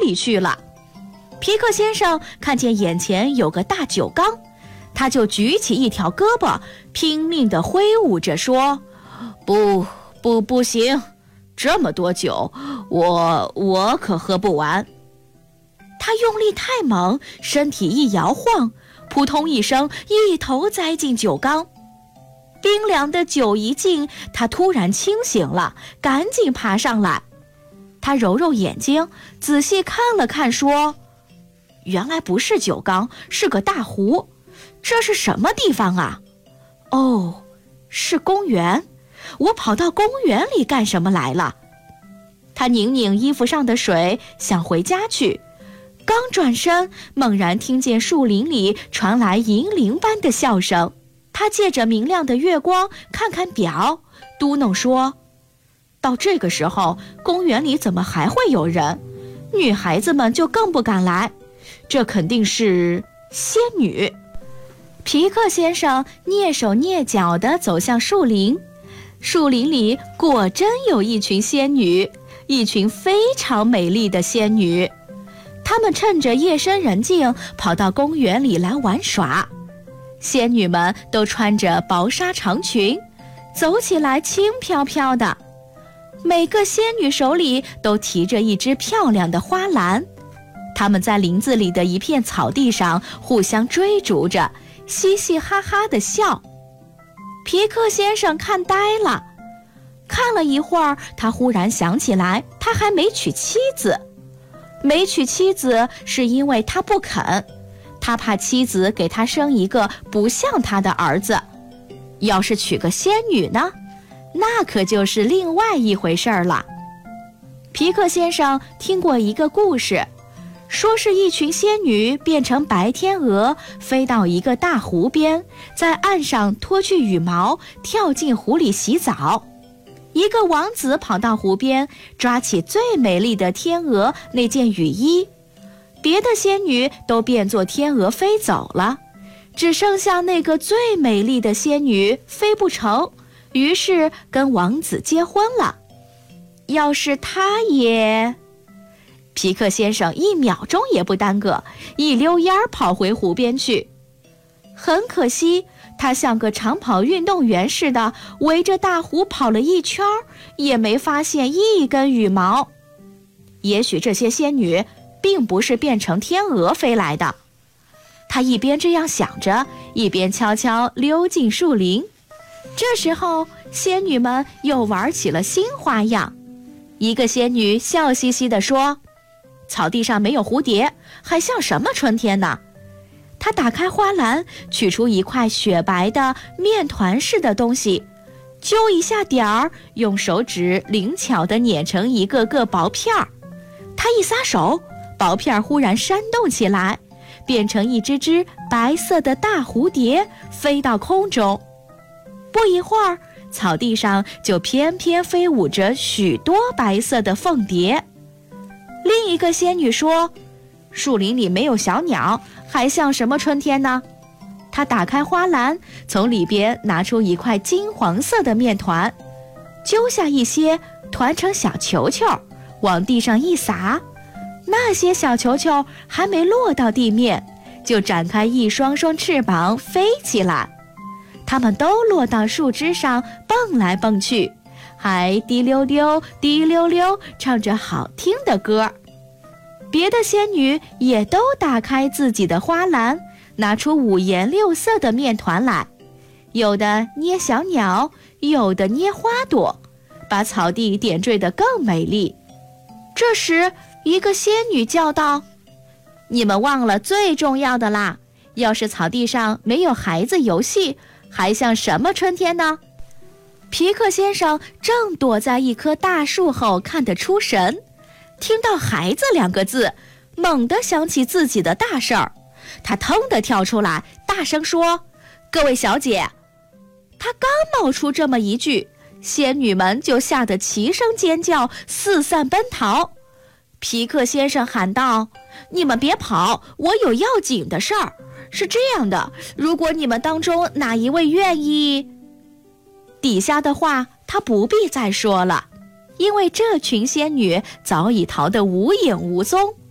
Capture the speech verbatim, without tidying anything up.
里去了。皮克先生看见眼前有个大酒缸，他就举起一条胳膊，拼命地挥舞着说：不不不行，这么多酒，我我可喝不完。他用力太猛，身体一摇晃，扑通一声，一头栽进酒缸。冰凉的酒一进，他突然清醒了，赶紧爬上来。他揉揉眼睛，仔细看了看，说：原来不是酒缸，是个大湖。这是什么地方啊？哦，是公园。我跑到公园里干什么来了？他拧拧衣服上的水，想回家去。刚转身，猛然听见树林里传来银铃般的笑声。他借着明亮的月光看看表，嘟哝说：到这个时候，公园里怎么还会有人？女孩子们就更不敢来，这肯定是仙女。皮克先生蹑手蹑脚地走向树林，树林里果真有一群仙女，一群非常美丽的仙女。她们趁着夜深人静，跑到公园里来玩耍。仙女们都穿着薄纱长裙，走起来轻飘飘的。每个仙女手里都提着一只漂亮的花篮，她们在林子里的一片草地上互相追逐着，嘻嘻哈哈地笑。皮克先生看呆了，看了一会儿，他忽然想起来，他还没娶妻子。没娶妻子是因为他不肯，他怕妻子给他生一个不像他的儿子。要是娶个仙女呢，那可就是另外一回事儿了。皮克先生听过一个故事，说是一群仙女变成白天鹅，飞到一个大湖边，在岸上脱去羽毛，跳进湖里洗澡。一个王子跑到湖边，抓起最美丽的天鹅那件雨衣，别的仙女都变作天鹅飞走了，只剩下那个最美丽的仙女飞不成，于是跟王子结婚了。要是他也……皮克先生一秒钟也不耽搁，一溜烟儿跑回湖边去。很可惜，他像个长跑运动员似的围着大湖跑了一圈，也没发现一根羽毛。也许这些仙女并不是变成天鹅飞来的。他一边这样想着，一边悄悄溜进树林。这时候，仙女们又玩起了新花样。一个仙女笑嘻嘻地说：草地上没有蝴蝶，还像什么春天呢？她打开花篮，取出一块雪白的面团似的东西，揪一下点儿，用手指灵巧地碾成一个个薄片儿。她一撒手，薄片忽然扇动起来，变成一只只白色的大蝴蝶，飞到空中。不一会儿，草地上就翩翩飞舞着许多白色的凤蝶。另一个仙女说：树林里没有小鸟，还像什么春天呢？她打开花篮，从里边拿出一块金黄色的面团，揪下一些，团成小球球，往地上一撒。那些小球球还没落到地面，就展开一双双翅膀飞起来。它们都落到树枝上，蹦来蹦去，还滴溜溜滴溜溜唱着好听的歌。别的仙女也都打开自己的花篮，拿出五颜六色的面团来，有的捏小鸟，有的捏花朵，把草地点缀得更美丽。这时，一个仙女叫道：你们忘了最重要的啦！要是草地上没有孩子游戏，还像什么春天呢？皮克先生正躲在一棵大树后看得出神，听到孩子两个字，猛地想起自己的大事儿。他腾地跳出来，大声说：各位小姐！他刚冒出这么一句，仙女们就吓得齐声尖叫，四散奔逃。皮克先生喊道：你们别跑，我有要紧的事儿。是这样的，如果你们当中哪一位愿意……底下的话他不必再说了，因为这群仙女早已逃得无影无踪。